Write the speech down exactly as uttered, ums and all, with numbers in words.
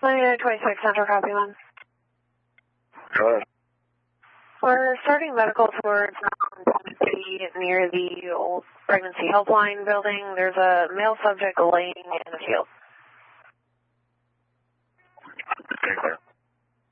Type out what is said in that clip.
Miami twenty-six Central, copy one. Go ahead. We're starting medical towards Mountain City near the old pregnancy helpline building. There's a male subject laying in the field. Okay, clear.